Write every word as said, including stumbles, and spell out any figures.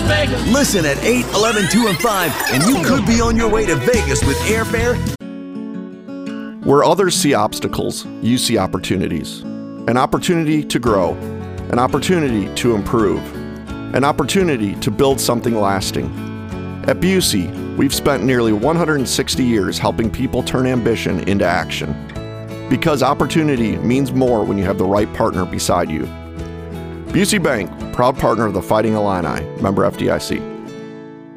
Vegas. Listen at eight, eleven, two, and five, and you could be on your way to Vegas with airfare. Where others see obstacles, you see opportunities. An opportunity to grow, an opportunity to improve, an opportunity to build something lasting. At Busey, we've spent nearly one hundred sixty years helping people turn ambition into action. Because opportunity means more when you have the right partner beside you. Busey Bank, proud partner of the Fighting Illini, member F D I C.